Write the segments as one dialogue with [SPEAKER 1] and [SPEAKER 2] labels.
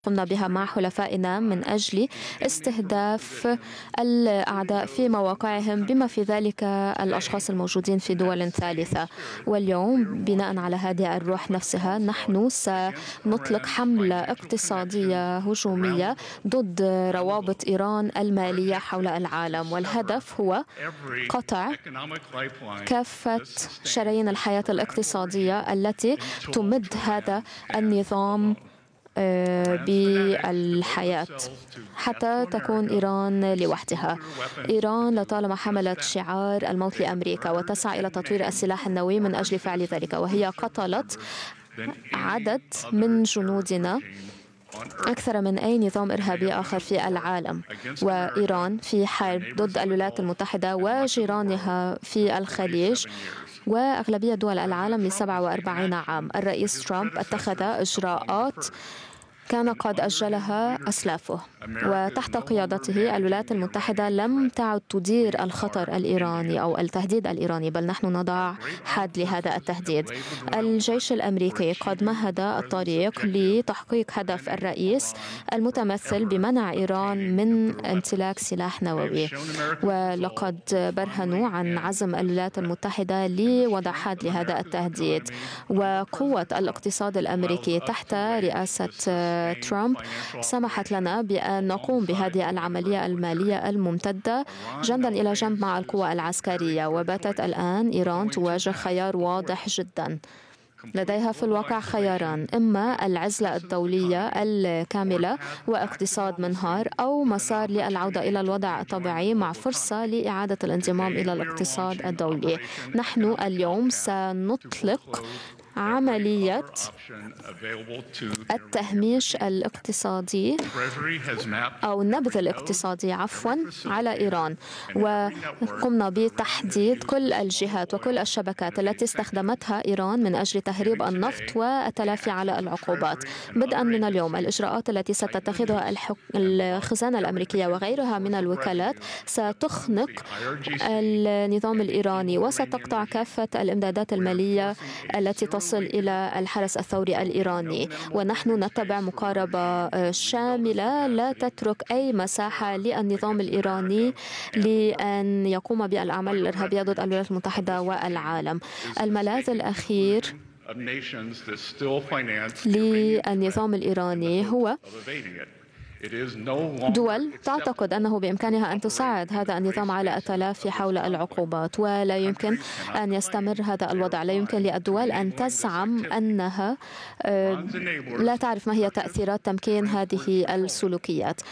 [SPEAKER 1] قمنا بها مع حلفائنا من أجل استهداف الأعداء في مواقعهم بما في ذلك الأشخاص الموجودين في دول ثالثة. واليوم بناء على هذه الروح نفسها نحن سنطلق حملة اقتصادية هجومية ضد روابط إيران المالية حول العالم، والهدف هو قطع كافة شرايين الحياة الاقتصادية التي تمد هذا النظام بالحياة حتى تكون إيران لوحدها. إيران لطالما حملت شعار الموت لأمريكا وتسعى إلى تطوير السلاح النووي من أجل فعل ذلك، وهي قتلت عدد من جنودنا أكثر من أي نظام إرهابي آخر في العالم. وإيران في حرب ضد الولايات المتحدة وجيرانها في الخليج وأغلبية دول العالم ل47 عام. الرئيس ترامب اتخذ إجراءات كان قد أجلها أسلافه، وتحت قيادته الولايات المتحدة لم تعد تدير الخطر الإيراني أو التهديد الإيراني، بل نحن نضع حد لهذا التهديد. الجيش الأمريكي قد مهد الطريق لتحقيق هدف الرئيس المتمثل بمنع إيران من امتلاك سلاح نووي، ولقد برهنوا عن عزم الولايات المتحدة لوضع حد لهذا التهديد. وقوة الاقتصاد الأمريكي تحت رئاسة ترامب سمحت لنا بأن نقوم بهذه العملية المالية الممتدة جنبا إلى جنب مع القوى العسكرية. وباتت الآن إيران تواجه خيار واضح جدا. لديها في الواقع خياران: إما العزلة الدولية الكاملة واقتصاد منهار، أو مسار للعودة إلى الوضع الطبيعي مع فرصة لإعادة الانضمام إلى الاقتصاد الدولي. نحن اليوم سنطلق عملية التهميش الاقتصادي أو النبذ الاقتصادي على إيران، وقمنا بتحديد كل الجهات وكل الشبكات التي استخدمتها إيران من أجل تهريب النفط والتلافي على العقوبات. بدءا من اليوم الإجراءات التي ستتخذها الخزانة الأمريكية وغيرها من الوكالات ستخنق النظام الإيراني وستقطع كافة الإمدادات المالية التي تصل إلى الحرس الثوري الإيراني. ونحن نتبع مقاربة شاملة لا تترك أي مساحة للنظام الإيراني لأن يقوم بالأعمال الإرهابية ضد الولايات المتحدة والعالم. الملاذ الأخير للنظام الإيراني هو دول تعتقد أنه بإمكانها أن تساعد هذا النظام على التلافي حول العقوبات، ولا يمكن أن يستمر هذا الوضع. لا يمكن للدول أن تزعم أنها لا تعرف ما هي تأثيرات تمكين هذه السلوكيات.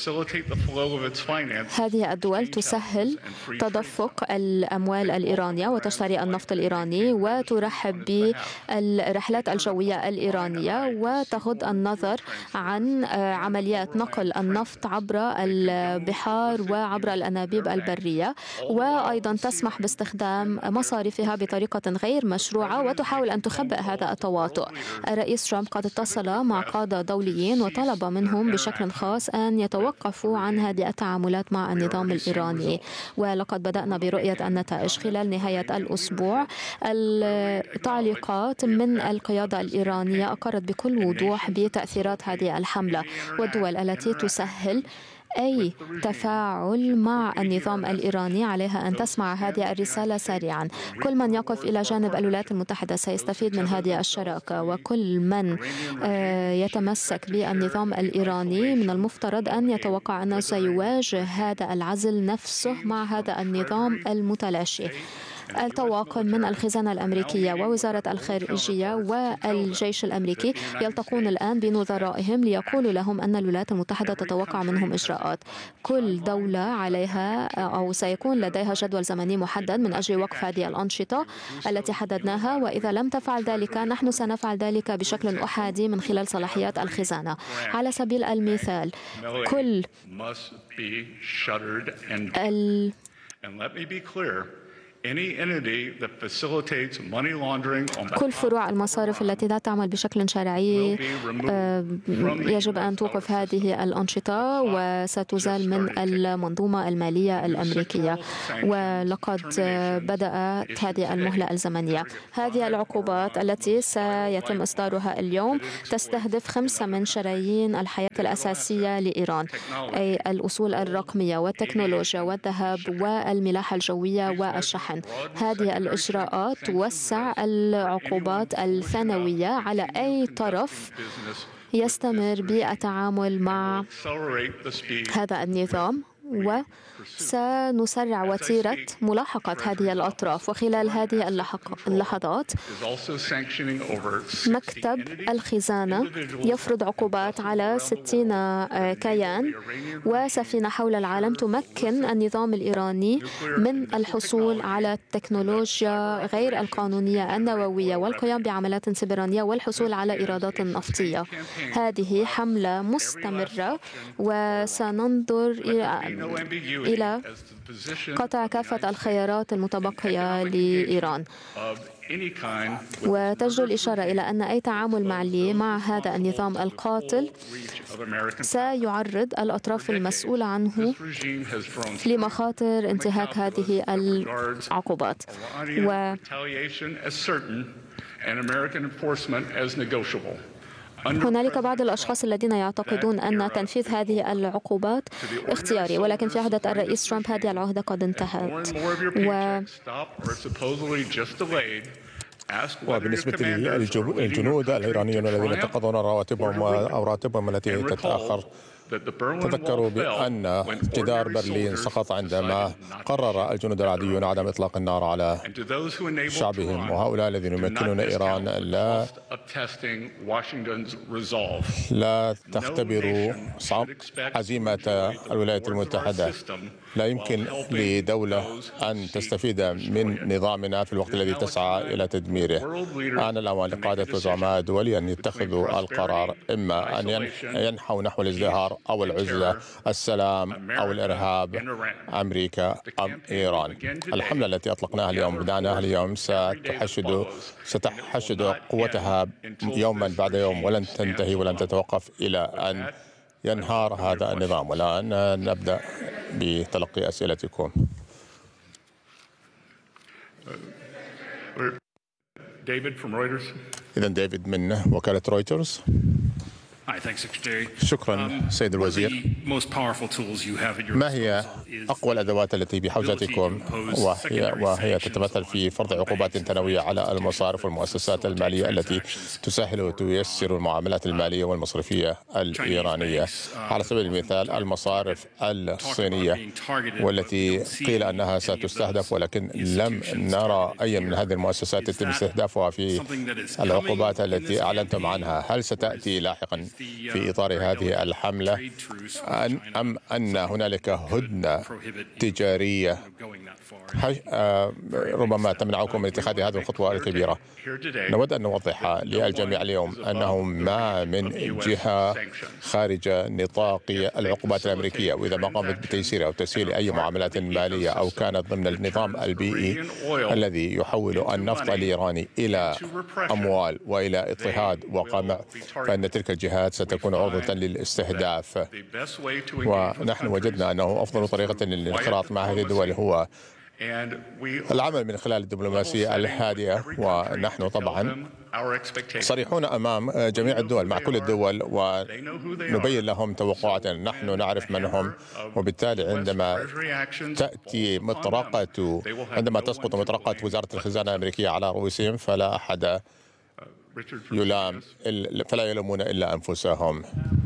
[SPEAKER 1] هذه الدول تسهل تدفق الأموال الإيرانية وتشتري النفط الإيراني وترحب بالرحلات الجوية الإيرانية وتغض النظر عن عمليات نقل النفط عبر البحار وعبر الأنابيب البرية، وأيضا تسمح باستخدام مصارفها بطريقة غير مشروعة وتحاول أن تخبئ هذا التواطؤ. الرئيس ترامب قد اتصل مع قادة دوليين وطلب منهم بشكل خاص أن يتوقفوا عن هذه التعاملات مع النظام الإيراني، ولقد بدأنا برؤية النتائج خلال نهاية الأسبوع. التعليقات من القيادة الإيرانية أقرت بكل وضوح بتأثيرات هذه الحملة، والدول التي تسهل أي تفاعل مع النظام الإيراني عليها أن تسمع هذه الرسالة سريعا. كل من يقف إلى جانب الولايات المتحدة سيستفيد من هذه الشراكة، وكل من يتمسك بالنظام الإيراني من المفترض أن يتوقع أنه سيواجه هذا العزل نفسه مع هذا النظام المتلاشي. الطواقم من الخزانة الأمريكية ووزارة الخارجية والجيش الأمريكي يلتقون الآن بنظرائهم ليقولوا لهم أن الولايات المتحدة تتوقع منهم إجراءات. كل دولة عليها أو سيكون لديها جدول زمني محدد من أجل وقف هذه الأنشطة التي حددناها، وإذا لم تفعل ذلك نحن سنفعل ذلك بشكل أحادي من خلال صلاحيات الخزانة. على سبيل المثال كل فروع المصارف التي لا تعمل بشكل شرعي يجب أن توقف هذه الأنشطة وستزال من المنظومة المالية الأمريكية، ولقد بدأت هذه المهلة الزمنية. هذه العقوبات التي سيتم إصدارها اليوم تستهدف 5 من شرايين الحياة الأساسية لإيران، أي الأصول الرقمية والتكنولوجيا والذهب والملاحة الجوية والشحن. هذه الإجراءات توسع العقوبات الثانوية على أي طرف يستمر بالتعامل مع هذا النظام، وسنسرع وتيرة ملاحقة هذه الأطراف. وخلال هذه اللحظات مكتب الخزانة يفرض عقوبات على 60 كيان وسفينة حول العالم تمكن النظام الإيراني من الحصول على التكنولوجيا غير القانونية النووية والقيام بعمليات سيبرانية والحصول على إيرادات نفطية. هذه حملة مستمرة وسننظر إلى قطع كافة الخيارات المتبقية لإيران. وتجدر الإشارة إلى أن أي تعامل مع هذا النظام القاتل سيعرض الأطراف المسؤولة عنه لمخاطر انتهاك هذه العقوبات. هنالك بعض الأشخاص الذين يعتقدون أن تنفيذ هذه العقوبات اختياري، ولكن في عهدة الرئيس ترامب هذه العهدة قد انتهت.
[SPEAKER 2] وبالنسبة للجنود الإيرانيين الذين يتقاضون رواتبهم التي تتأخر، تذكروا بأن جدار برلين سقط عندما قرر الجنود العاديون عدم إطلاق النار على شعبهم، وهؤلاء الذين يمكنون إيران لا تختبر عزيمة الولايات المتحدة. لا يمكن لدولة أن تستفيد من نظامنا في الوقت الذي تسعى إلى تدميره. آن الأوان لقادة وزعماء الدول أن يتخذوا القرار، إما أن ينحوا نحو الازدهار أو العزلة، السلام أو الإرهاب، أمريكا أم إيران. الحملة التي أطلقناها اليوم، بدأناها اليوم، ستحشد قوتها يوما بعد يوم، ولن تنتهي ولن تتوقف إلى أن ينهار هذا النظام. والآن نبدأ بتلقي أسئلتكم. إذن ديفيد من وكالة رويترز. شكرا سيد الوزير. ما هي أقوى الأدوات التي بحوزتكم وهي تتمثل في فرض عقوبات ثانوية على المصارف والمؤسسات المالية التي تسهل وتيسر المعاملات المالية والمصرفية الإيرانية؟ على سبيل المثال المصارف الصينية والتي قيل أنها ستستهدف، ولكن لم نرى أي من هذه المؤسسات يتم استهدافها في العقوبات التي أعلنتم عنها. هل ستأتي لاحقا في إطار هذه الحملة أم أن هنالك هدنة تجارية ربما تمنعكم من اتخاذ هذه الخطوة الكبيرة؟ نود أن نوضح للجميع اليوم أنه ما من جهة خارج نطاق العقوبات الأمريكية، وإذا ما قامت بتيسير أو تسهيل أي معاملات مالية أو كانت ضمن النظام البيئي الذي يحول النفط الإيراني إلى أموال وإلى اضطهاد وقمع، فإن تلك الجهات ستكون عرضة للاستهداف. ونحن وجدنا أنه أفضل طريقة للانخراط مع هذه الدول هو العمل من خلال الدبلوماسية الهادئة. ونحن طبعا صريحون أمام جميع الدول، مع كل الدول، ونبين لهم توقعاتنا. نحن نعرف من هم، وبالتالي عندما تسقط مطرقة وزارة الخزانة الأمريكية على رؤوسهم فلا أحد فلا يلومون إلا أنفسهم.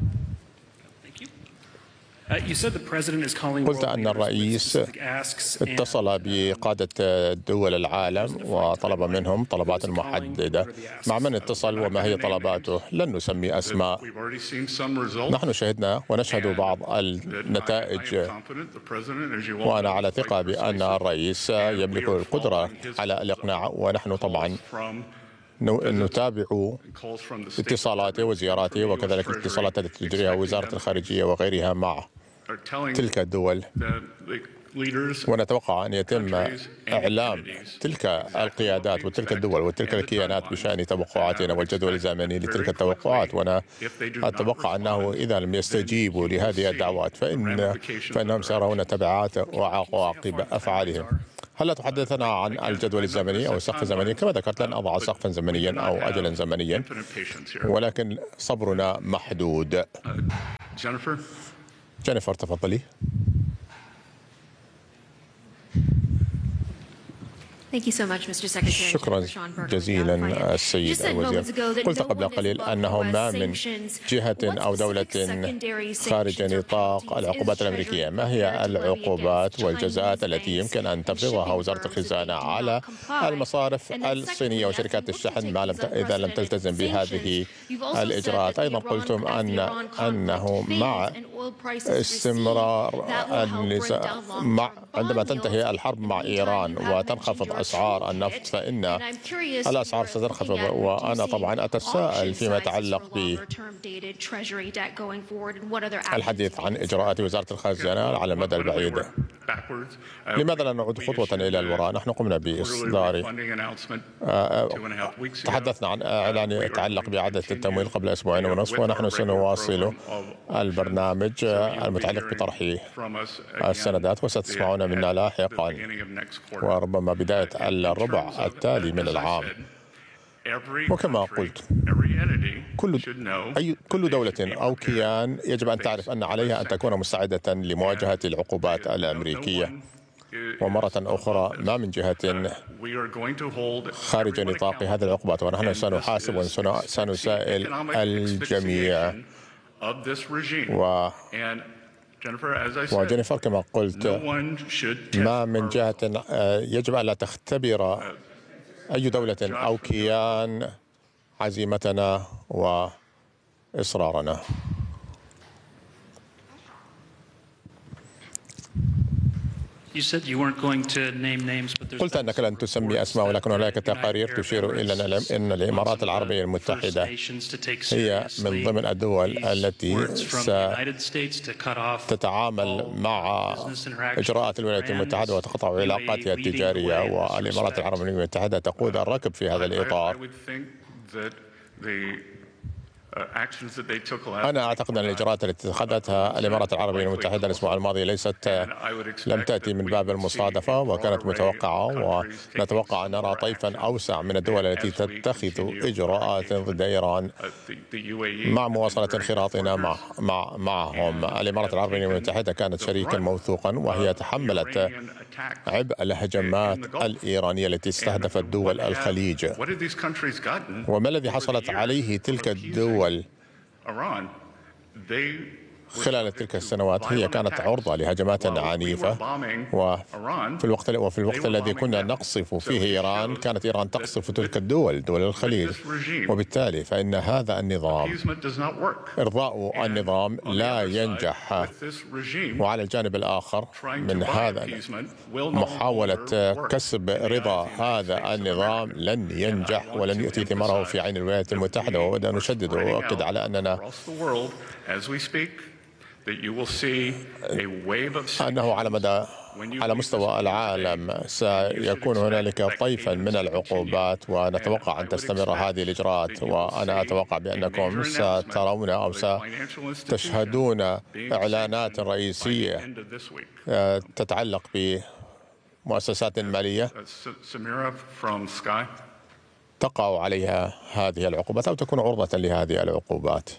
[SPEAKER 2] قلت أن الرئيس اتصل بقادة دول العالم وطلب منهم طلبات محددة. مع من اتصل وما هي طلباته؟ لن نسمي أسماء. نحن شهدنا ونشهد بعض النتائج، وأنا على ثقة بأن الرئيس يملك القدرة على الإقناع، ونحن طبعا نتابع اتصالاته وزياراته وكذلك الاتصالات التي تجريها وزارة الخارجية وغيرها مع تلك الدول. ونتوقع أن يتم إعلام تلك القيادات وتلك الدول وتلك الكيانات بشأن توقعاتنا والجدول الزمني لتلك التوقعات. وأنا أتوقع أنه إذا لم يستجيبوا لهذه الدعوات فإنهم سيرون تبعات وعواقب أفعالهم. هل تحدثنا عن الجدول الزمني أو السقف الزمني؟ كما ذكرت لن أضع سقفا زمنيا أو أجلا زمنيا، ولكن صبرنا محدود. جينيفر تفضلي. شكرا جزيلا السيد الوزير. قلت قبل قليل أنه ما من جهة أو دولة خارج نطاق العقوبات الأمريكية. ما هي العقوبات والجزاءات التي يمكن أن تفرضها وزارة الخزانة على المصارف الصينية وشركات الشحن إذا لم تلتزم بهذه الإجراءات؟ أيضا قلتم أنه مع استمرار النزاع عندما تنتهي الحرب مع إيران وتنخفض أسعار النفط فإن الأسعار ستنخفض. وأنا طبعا أتساءل فيما يتعلق بالحديث عن إجراءات وزارة الخزانة على المدى البعيد. لماذا لا نعود خطوة إلى الوراء؟ نحن قمنا بإصدار تحدثنا عن إعلان يتعلق بإعادة التمويل قبل أسبوعين ونصف، ونحن سنواصل البرنامج المتعلق بطرح السندات، وستسمعون منا لاحقا وربما بداية الربع التالي من العام. وكما قلت كل دولة أو كيان يجب أن تعرف أن عليها أن تكون مستعدة لمواجهة العقوبات الأمريكية. ومرة أخرى ما من جهة خارج نطاق هذه العقوبات، ونحن سنحاسب وسنسائل الجميع. وجينيفر كما قلت ما من جهة يجب أن لا تختبر أي دولة أو كيان عزيمتنا وإصرارنا. قلت أنك لن تسمي أسماء، ولكن هناك تقارير تشير إلى أن الإمارات العربية المتحدة هي من ضمن الدول التي ستتعامل مع إجراءات الولايات المتحدة وتقطع علاقاتها التجارية، والإمارات العربية المتحدة تقود الركب في هذا الإطار. أنا أعتقد أن الإجراءات التي اتخذتها الإمارات العربية المتحدة الأسبوع الماضي لم تأتي من باب المصادفة، وكانت متوقعة. ونتوقع أن نرى طيفا أوسع من الدول التي تتخذ إجراءات ضد إيران مع مواصلة انخراطنا معهم. الإمارات العربية المتحدة كانت شريكا موثوقا، وهي تحملت عبء الهجمات الإيرانية التي استهدفت دول الخليج. وما الذي حصلت عليه تلك الدول خلال تلك السنوات؟ هي كانت عرضة لهجمات عنيفة، وفي الوقت الذي كنا نقصف فيه إيران كانت إيران تقصف تلك دول الخليج. وبالتالي فإن هذا النظام، إرضاء النظام لا ينجح. وعلى الجانب الآخر من هذا محاولة كسب رضا هذا النظام لن ينجح ولن يؤتي ثماره في عين الولايات المتحدة. وبدأ نشدد وأؤكد على أننا أنه على مستوى العالم سيكون هنالك طيفا من العقوبات، ونتوقع أن تستمر هذه الإجراءات. وأنا أتوقع بأنكم سترون أو ستشهدون إعلانات رئيسية تتعلق بمؤسسات مالية تقع عليها هذه العقوبات أو تكون عرضة لهذه العقوبات.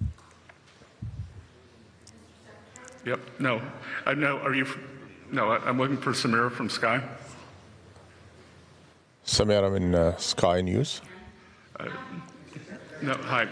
[SPEAKER 3] Yep. No. Are you? No. I'm looking for Samira from Sky.
[SPEAKER 2] Samira من Sky News.
[SPEAKER 3] No. Hi.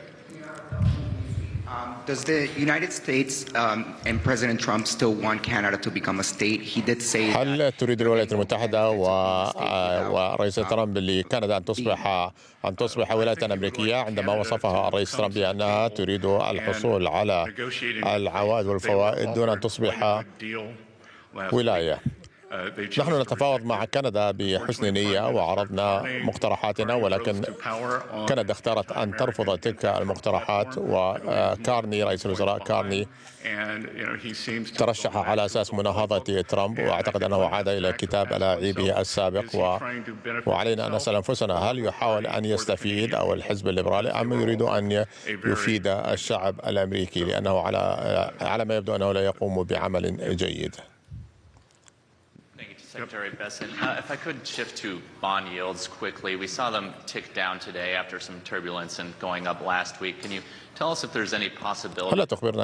[SPEAKER 4] Does the United States and President Trump still want Canada to become a state? He did say.
[SPEAKER 2] هل تريد الولايات المتحدة ورئيس ترامب لكندا أن تصبح ولاية أمريكية، عندما وصفها الرئيس ترامب بأنها تريد الحصول على العوائد والفوائد دون أن تصبح ولاية؟ نحن نتفاوض مع كندا بحسن نية وعرضنا مقترحاتنا، ولكن كندا اختارت أن ترفض تلك المقترحات، وكارني رئيس الوزراء كارني ترشح على أساس مناهضة ترامب، وأعتقد أنه عاد إلى كتاب ألاعيبه السابق. وعلينا أن نسأل أنفسنا هل يحاول أن يستفيد أو الحزب الليبرالي أم يريد أن يفيد الشعب الأمريكي، لأنه على ما يبدو أنه لا يقوم بعمل جيد.
[SPEAKER 5] Secretary Bessent, if I could shift to bond yields quickly. We saw them tick down today after some turbulence and going up last week. Can you tell us if there's any possibility